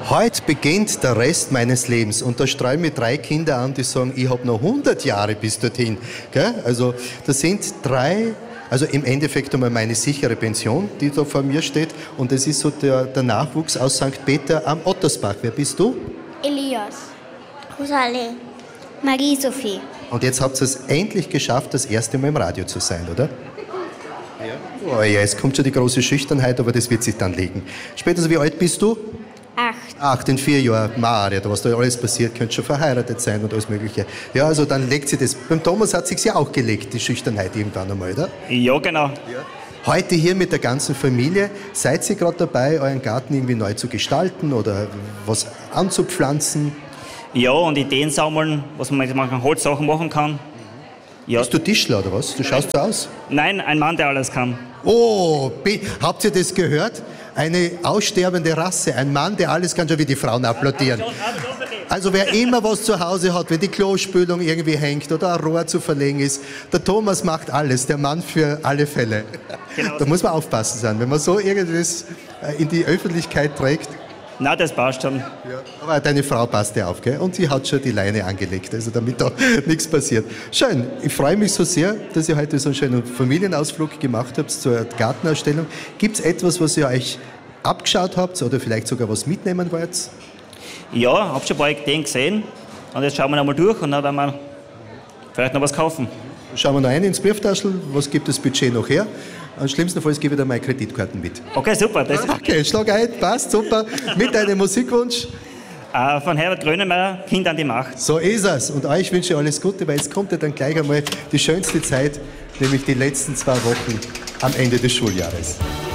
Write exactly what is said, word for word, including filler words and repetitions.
Heute beginnt der Rest meines Lebens und da streuen mir drei Kinder an, die sagen, ich habe noch hundert Jahre bis dorthin. Gell? Also das sind drei, also im Endeffekt einmal meine sichere Pension, die da vor mir steht und das ist so der, der Nachwuchs aus Sankt Peter am Ottersbach. Wer bist du? Elias. Rosalie. Marie-Sophie. Und jetzt habt ihr es endlich geschafft, das erste Mal im Radio zu sein, oder? Ja. Oh ja, es kommt schon die große Schüchternheit, aber das wird sich dann legen. Später, wie alt bist du? Acht. Acht, in vier Jahren. Maria, da was da alles passiert, könnte schon verheiratet sein und alles Mögliche. Ja, also dann legt sie das. Beim Thomas hat sich ja auch gelegt, die Schüchternheit irgendwann einmal, oder? Ja, genau. Ja. Heute hier mit der ganzen Familie, seid ihr gerade dabei, euren Garten irgendwie neu zu gestalten oder was anzupflanzen? Ja, und Ideen sammeln, was man mit manchen Holzsachen machen kann. Ja. Bist du Tischler oder was? Du schaust so aus? Nein, ein Mann, der alles kann. Oh, habt ihr das gehört? Eine aussterbende Rasse, ein Mann, der alles kann, schon wie die Frauen applaudieren. Also wer immer was zu Hause hat, wenn die Klospülung irgendwie hängt oder ein Rohr zu verlegen ist, der Thomas macht alles, der Mann für alle Fälle. Genau. Da muss man aufpassen sein, wenn man so irgendwas in die Öffentlichkeit trägt. Na, das passt schon. Ja, aber deine Frau passt ja auf, gell? Und sie hat schon die Leine angelegt, also damit da nichts passiert. Schön, ich freue mich so sehr, dass ihr heute so einen schönen Familienausflug gemacht habt zur Gartenausstellung. Gibt es etwas, was ihr euch abgeschaut habt oder vielleicht sogar was mitnehmen wollt? Ja, ich habe schon ein paar Ideen gesehen. Und jetzt schauen wir nochmal durch und dann werden wir vielleicht noch was kaufen. Schauen wir noch rein ins Brieftaschel, was gibt das Budget noch her? Am schlimmstenfalls gebe ich dir meine Kreditkarten mit. Okay, super. Das okay, schlag ein, passt, super. Mit deinem Musikwunsch? Äh, von Herbert Grönemeyer, Kind an die Macht. So ist es. Und euch wünsche ich alles Gute, weil jetzt kommt ja dann gleich einmal die schönste Zeit, nämlich die letzten zwei Wochen am Ende des Schuljahres.